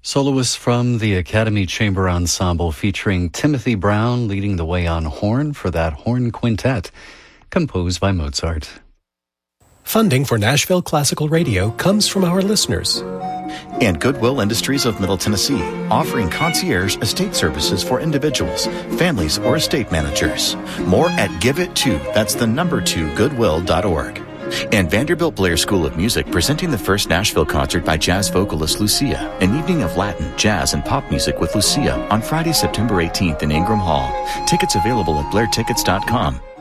Soloists from the Academy Chamber Ensemble featuring Timothy Brown leading the way on horn for that horn quintet, composed by Mozart. Funding for Nashville Classical Radio comes from our listeners. And Goodwill Industries of Middle Tennessee, offering concierge estate services for individuals, families, or estate managers. More at GiveIt2, that's the number 2, goodwill.org. And Vanderbilt Blair School of Music presenting the first Nashville concert by jazz vocalist Lucia, an evening of Latin, jazz, and pop music with Lucia on Friday, September 18th in Ingram Hall. Tickets available at blairtickets.com.